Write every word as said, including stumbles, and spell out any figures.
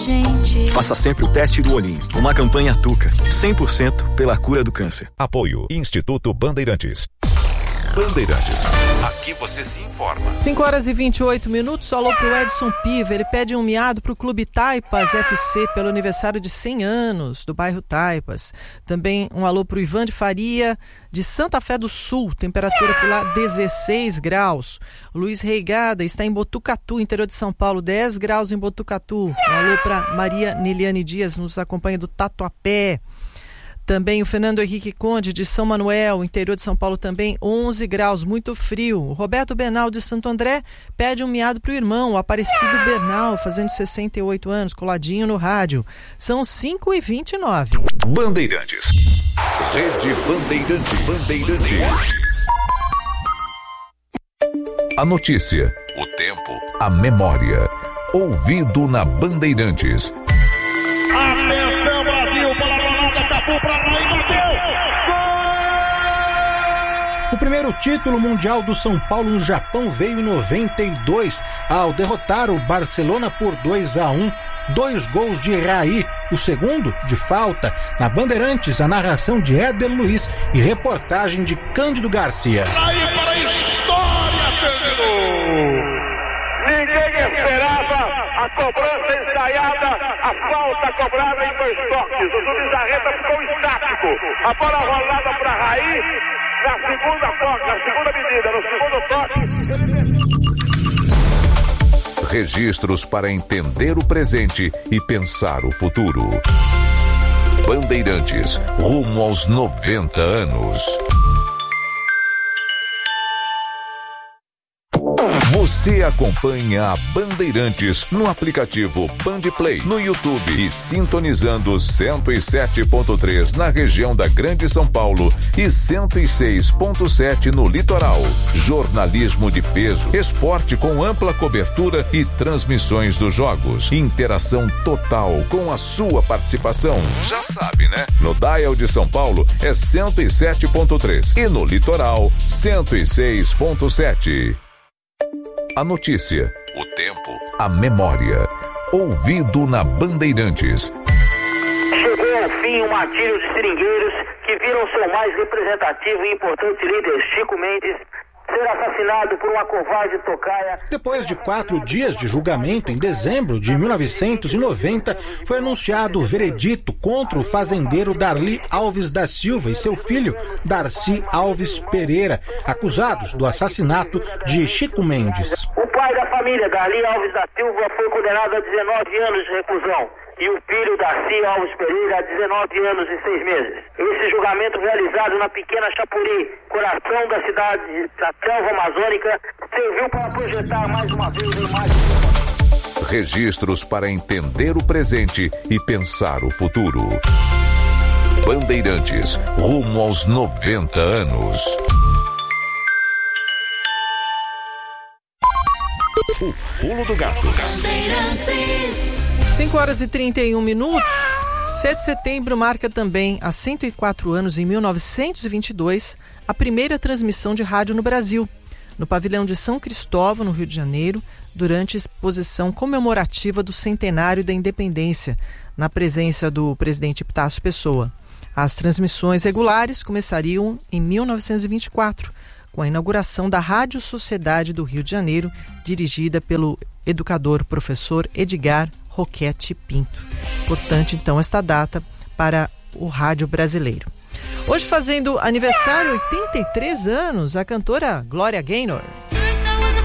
gente. Faça sempre o teste do olhinho. Uma campanha Tuca, cem por cento pela cura do câncer. Apoio Instituto Bandeirantes. Bandeirantes, aqui você se informa. cinco horas e vinte e oito minutos, alô pro Edson Piva, ele pede um miado pro Clube Taipas F C pelo aniversário de cem anos do bairro Taipas. Também um alô pro Ivan de Faria, de Santa Fé do Sul, temperatura por lá dezesseis graus. Luiz Reigada está em Botucatu, interior de São Paulo, dez graus em Botucatu. Um alô pra Maria Neliane Dias, nos acompanha do Tatuapé. Também o Fernando Henrique Conde, de São Manuel, interior de São Paulo, também onze graus, muito frio. O Roberto Bernal, de Santo André, pede um miado para o irmão, o Aparecido Bernal, fazendo sessenta e oito anos, coladinho no rádio. São cinco e vinte e nove. Bandeirantes. Rede Bandeirantes. Bandeirantes. A notícia, o tempo, a memória. Ouvido na Bandeirantes. Atenção, Brasil, para a Ronaldo, Cafu para lá e bateu! Gol! O primeiro título mundial do São Paulo no Japão veio em noventa e dois, ao derrotar o Barcelona por dois a um, dois gols de Raí, o segundo de falta. Na Bandeirantes, a narração de Éder Luiz e reportagem de Cândido Garcia. Raí para a história, Cândido! Ninguém esperava a cobrança ensaiada, a falta cobrada em dois toques. O Zubizarreta ficou estático. A bola rolada para Raí na segunda toque, na segunda medida, no segundo toque. Registros para entender o presente e pensar o futuro. Bandeirantes, rumo aos noventa anos. Você acompanha a Bandeirantes no aplicativo Bandplay, no YouTube e sintonizando cento e sete ponto três na região da Grande São Paulo e cento e seis ponto sete no litoral. Jornalismo de peso, esporte com ampla cobertura e transmissões dos jogos. Interação total com a sua participação. Já sabe, né? No Dial de São Paulo é cento e sete ponto três e no litoral cento e seis ponto sete. A notícia, o tempo, a memória. Ouvido na Bandeirantes. Chegou ao fim o martírio de seringueiros que viram seu mais representativo e importante líder, Chico Mendes, ser assassinado por uma covarde tocaia. Depois de quatro dias de julgamento, em dezembro de mil novecentos e noventa, foi anunciado o veredito contra o fazendeiro Darli Alves da Silva e seu filho, Darcy Alves Pereira, acusados do assassinato de Chico Mendes. O pai da família, Darli Alves da Silva, foi condenado a dezenove anos de reclusão. E o filho, Darcy Alves Pereira, a dezenove anos e seis meses. Esse julgamento, realizado na pequena Chapuri, coração da cidade da selva amazônica, serviu para projetar mais uma vez a imagem. Registros para entender o presente e pensar o futuro. Bandeirantes, rumo aos noventa anos. O pulo do gato. cinco horas e trinta e um minutos. sete de setembro marca também, há cento e quatro anos, em mil novecentos e vinte e dois, a primeira transmissão de rádio no Brasil, no pavilhão de São Cristóvão, no Rio de Janeiro, durante a exposição comemorativa do centenário da independência, na presença do presidente Epitácio Pessoa. As transmissões regulares começariam em mil novecentos e vinte e quatro, com a inauguração da Rádio Sociedade do Rio de Janeiro, dirigida pelo educador professor Edgar Roquete Pinto. Importante, então, esta data para o rádio brasileiro. Hoje fazendo aniversário, oitenta e três anos, a cantora Gloria Gaynor.